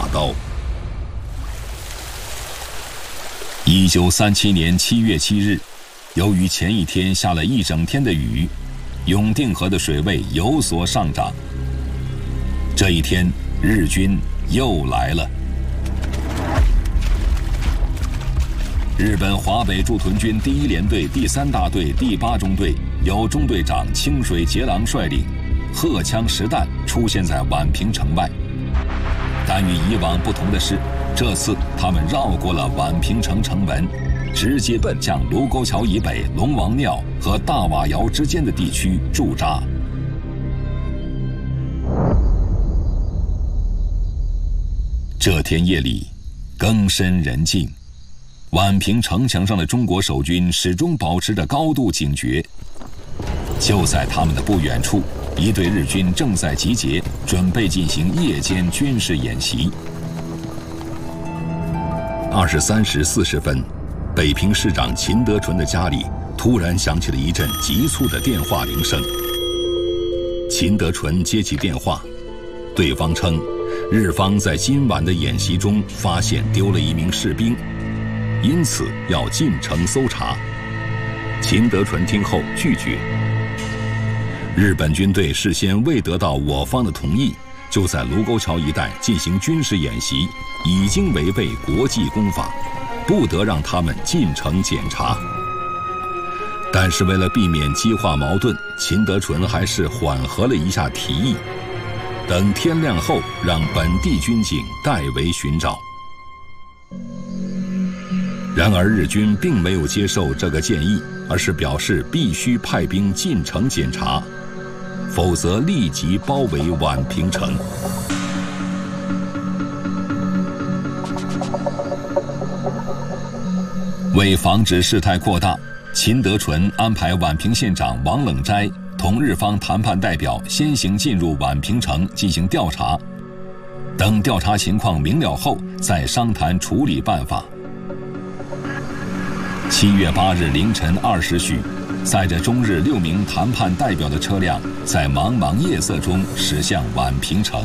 刀。1937年7月7日，由于前一天下了一整天的雨，永定河的水位有所上涨。这一天，日军又来了。日本华北驻屯军第1联队第3大队第8中队由中队长清水节郎率领，荷枪实弹出现在宛平城外。但与以往不同的是，这次他们绕过了宛平城城门，直接向卢沟桥以北龙王庙和大瓦窑之间的地区驻扎。这天夜里，更深人静，宛平城墙上的中国守军始终保持着高度警觉。就在他们的不远处，一队日军正在集结，准备进行夜间军事演习。23时40分，北平市长秦德纯的家里突然响起了一阵急促的电话铃声。秦德纯接起电话，对方称，日方在今晚的演习中发现丢了1名士兵，因此要进城搜查。秦德纯听后拒绝。日本军队事先未得到我方的同意，就在卢沟桥一带进行军事演习，已经违背国际公法，不得让他们进城检查。但是为了避免激化矛盾，秦德纯还是缓和了一下提议，等天亮后让本地军警代为寻找。然而日军并没有接受这个建议，而是表示必须派兵进城检查，否则立即包围宛平城。为防止事态扩大，秦德纯安排宛平县长王冷斋同日方谈判代表先行进入宛平城进行调查，等调查情况明了后再商谈处理办法。7月8日凌晨2时许，载着中日6名谈判代表的车辆在茫茫夜色中驶向宛平城。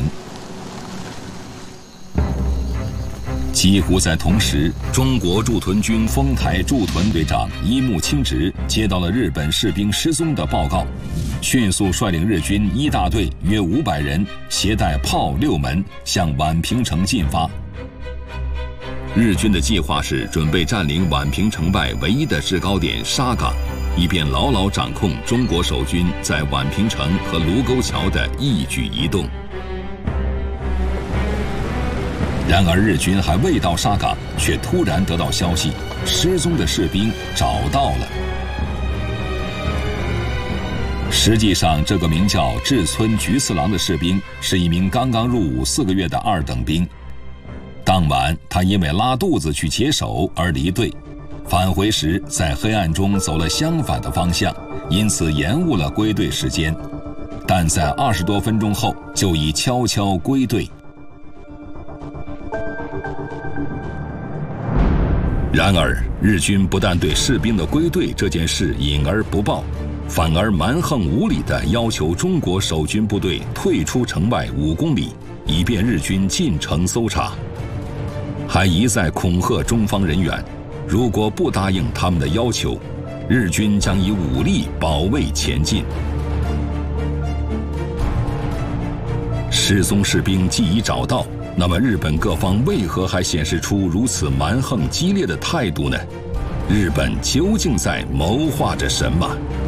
几乎在同时，中国驻屯军丰台驻屯队长伊木清直接到了日本士兵失踪的报告，迅速率领日军1大队约500人，携带炮6门向宛平城进发。日军的计划是准备占领宛平城外唯一的制高点沙岗，以便牢牢掌控中国守军在宛平城和卢沟桥的一举一动。然而日军还未到沙岗，却突然得到消息，失踪的士兵找到了。实际上，这个名叫志村菊次郎的士兵是一名刚刚入伍4个月的2等兵。当晚，他因为拉肚子去解手而离队，返回时在黑暗中走了相反的方向，因此延误了归队时间。但在20多分钟后，就已悄悄归队。然而，日军不但对士兵的归队这件事隐而不报，反而蛮横无理地要求中国守军部队退出城外5公里，以便日军进城搜查。还一再恐吓中方人员，如果不答应他们的要求，日军将以武力保卫前进。失踪士兵既已找到，那么日本各方为何还显示出如此蛮横激烈的态度呢？日本究竟在谋划着什么？